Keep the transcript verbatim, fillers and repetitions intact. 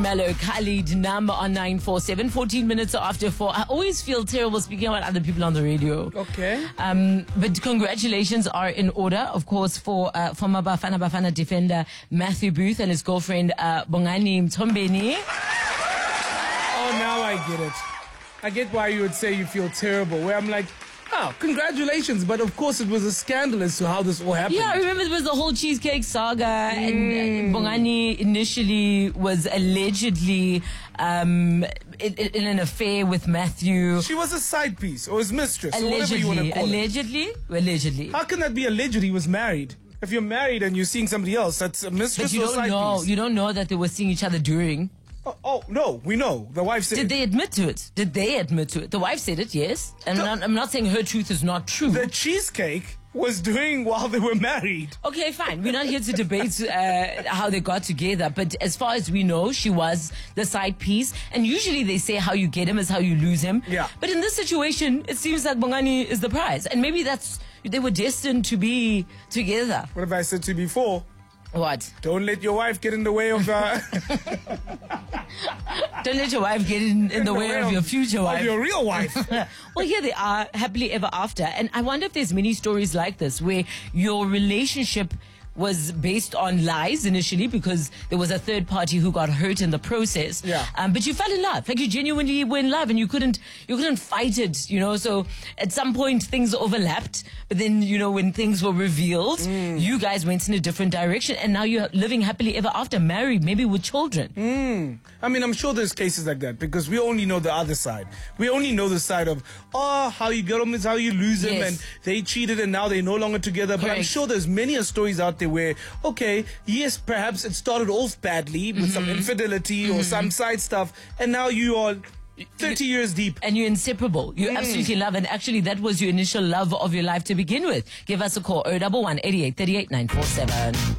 Mellow Khalid, number on nine four seven, fourteen minutes after four. I always feel terrible speaking about other people on the radio. Okay. Um, but congratulations are in order, of course, for uh, former Bafana Bafana defender Matthew Booth and his girlfriend uh, Bongani Mtombeni. Oh, now I get it. I get why you would say you feel terrible. Where I'm like, oh, congratulations. But of course, it was a scandal as to how this all happened. Yeah, I remember there was the whole cheesecake saga, mm. and uh, Bongani initially was allegedly um, in, in an affair with Matthew. She was a side piece, or his mistress, allegedly, or whatever you want to call allegedly, it. Allegedly. How can that be alleged? He was married. If you're married and you're seeing somebody else, that's a mistress but you or don't side know, piece. You don't know that they were seeing each other during. Oh, oh, no, we know. The wife said Did they admit to it? Did they admit to it? The wife said it, yes. And the, I'm, not, I'm not saying her truth is not true. The cheesecake was doing while they were married. Okay, fine. We're not here to debate uh, how they got together. But as far as we know, she was the side piece. And usually they say how you get him is how you lose him. Yeah. But in this situation, it seems like Bongani is the prize. And maybe that's, they were destined to be together. What have I said to you before? What? Don't let your wife get in the way of... Uh, Don't let your wife get in, in, in the, the way, way of, of your future wife. Of your real wife. Well, here they are, happily ever after. And I wonder if there's many stories like this where your relationship was based on lies initially because there was a third party who got hurt in the process. Yeah. Um, but you fell in love. Like you genuinely were in love and you couldn't, you couldn't fight it, you know. So at some point things overlapped, but then, you know, when things were revealed, mm. you guys went in a different direction and now you're living happily ever after, married, maybe with children. Mm. I mean, I'm sure there's cases like that because we only know the other side. We only know the side of, oh, how you get them is how you lose them, yes. and they cheated and now they're no longer together. But Correct. I'm sure there's many stories out there where, okay, yes, perhaps it started off badly with mm-hmm. some infidelity mm-hmm. or some side stuff, and now you are thirty you, years deep. And you're inseparable. You mm. absolutely love, and actually that was your initial love of your life to begin with. Give us a call, oh one one, eight eight three eight, nine four seven.